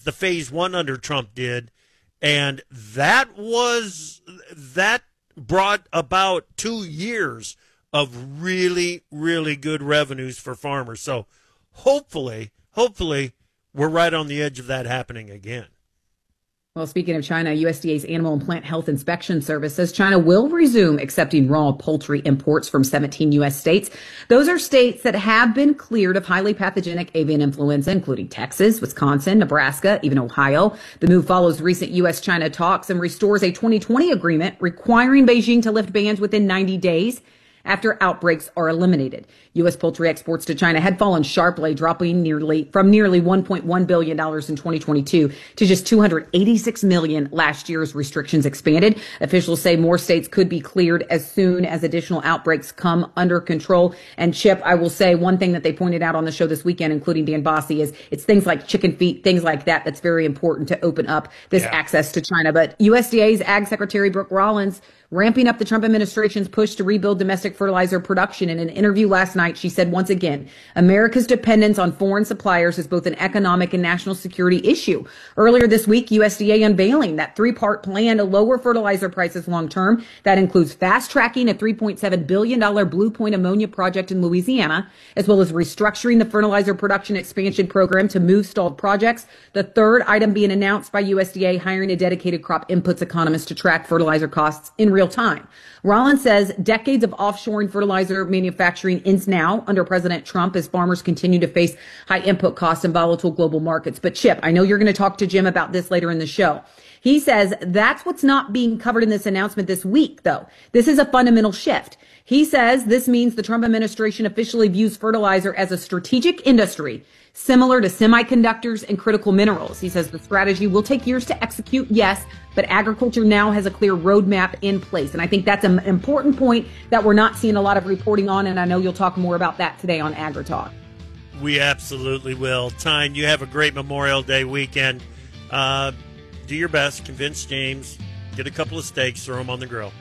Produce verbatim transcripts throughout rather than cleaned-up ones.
the phase one under Trump did, and that was that brought about two years of really, really good revenues for farmers. So hopefully, hopefully, we're right on the edge of that happening again. Well, speaking of China, U S D A's Animal and Plant Health Inspection Service says China will resume accepting raw poultry imports from seventeen U S states. Those are states that have been cleared of highly pathogenic avian influenza, including Texas, Wisconsin, Nebraska, even Ohio. The move follows recent U S China talks and restores a twenty twenty agreement requiring Beijing to lift bans within ninety days after outbreaks are eliminated. U S poultry exports to China had fallen sharply, dropping nearly from nearly one point one billion dollars in twenty twenty-two to just two hundred eighty-six million dollars last year as restrictions expanded. Officials say more states could be cleared as soon as additional outbreaks come under control. And Chip, I will say one thing that they pointed out on the show this weekend, including Dan Bossie, is it's things like chicken feet, things like that, that's very important to open up this yeah. access to China. But U S D A's Ag Secretary Brooke Rollins ramping up the Trump administration's push to rebuild domestic fertilizer production. In an interview last night, she said once again, America's dependence on foreign suppliers is both an economic and national security issue. Earlier this week, U S D A unveiling that three-part plan to lower fertilizer prices long term. That includes fast-tracking a three point seven billion dollars Blue Point ammonia project in Louisiana, as well as restructuring the fertilizer production expansion program to move stalled projects. The third item being announced by U S D A, hiring a dedicated crop inputs economist to track fertilizer costs in real time. Rollins says decades of offshoring fertilizer manufacturing ends now under President Trump as farmers continue to face high input costs and volatile global markets. But Chip, I know you're going to talk to Jim about this later in the show. He says that's what's not being covered in this announcement this week, though. This is a fundamental shift. He says this means the Trump administration officially views fertilizer as a strategic industry similar to semiconductors and critical minerals. He says the strategy will take years to execute, yes, but agriculture now has a clear roadmap in place. And I think that's an important point that we're not seeing a lot of reporting on, and I know you'll talk more about that today on AgriTalk. We absolutely will. Tyne, you have a great Memorial Day weekend. Uh, do your best, convince James, get a couple of steaks, throw them on the grill.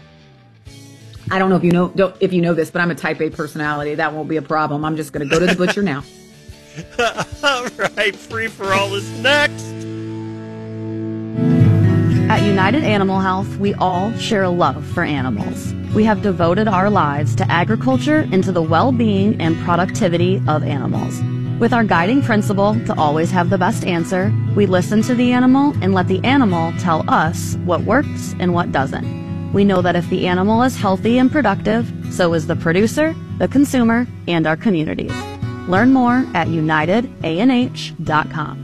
I don't know if you know don't, if you know this, but I'm a type A personality. That won't be a problem. I'm just going to go to the butcher now. All right, Free for All is next. At United Animal Health, we all share a love for animals. We have devoted our lives to agriculture and to the well-being and productivity of animals. With our guiding principle to always have the best answer, we listen to the animal and let the animal tell us what works and what doesn't. We know that if the animal is healthy and productive, so is the producer, the consumer, and our communities. Learn more at united a n h dot com.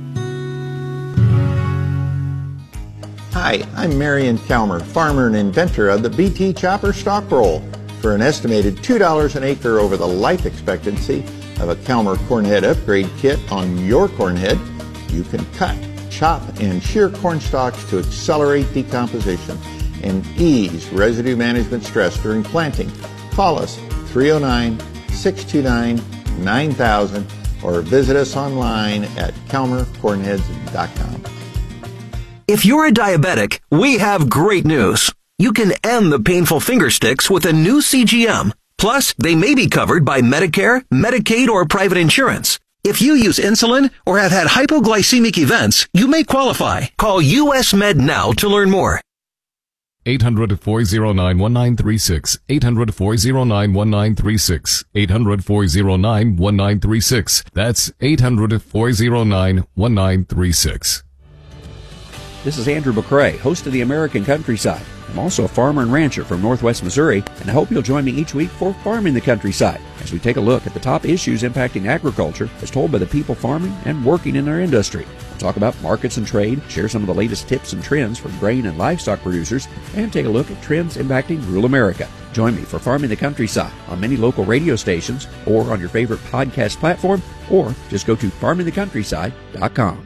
Hi, I'm Marion Kalmer, farmer and inventor of the B T Chopper Stalk Roll. For an estimated two dollars an acre over the life expectancy of a Kalmer Cornhead Upgrade Kit on your cornhead, you can cut, chop, and shear corn stalks to accelerate decomposition and ease residue management stress during planting. Call us three oh nine, six two nine, nine thousand or visit us online at kalmer cornheads dot com. If you're a diabetic, we have great news. You can end the painful finger sticks with a new C G M. Plus, they may be covered by Medicare, Medicaid, or private insurance. If you use insulin or have had hypoglycemic events, you may qualify. Call U S Med now to learn more. eight hundred, four oh nine, one nine three six. eight hundred, four oh nine, one nine three six. eight hundred, four oh nine, one nine three six. That's eight hundred, four oh nine, one nine three six. This is Andrew McCrae, host of the American Countryside. I'm also a farmer and rancher from Northwest Missouri, and I hope you'll join me each week for Farming the Countryside, as we take a look at the top issues impacting agriculture as told by the people farming and working in our industry. We'll talk about markets and trade, share some of the latest tips and trends from grain and livestock producers, and take a look at trends impacting rural America. Join me for Farming the Countryside on many local radio stations or on your favorite podcast platform, or just go to farming the countryside dot com.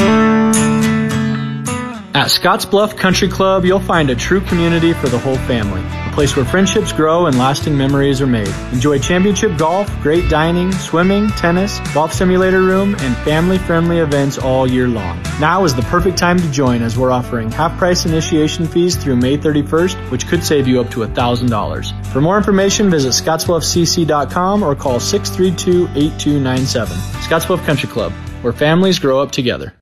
At Scottsbluff Country Club, you'll find a true community for the whole family. A place where friendships grow and lasting memories are made. Enjoy championship golf, great dining, swimming, tennis, golf simulator room, and family-friendly events all year long. Now is the perfect time to join, as we're offering half-price initiation fees through May thirty-first, which could save you up to one thousand dollars. For more information, visit scottsbluff c c dot com or call six three two, eight two nine seven. Scottsbluff Country Club, where families grow up together.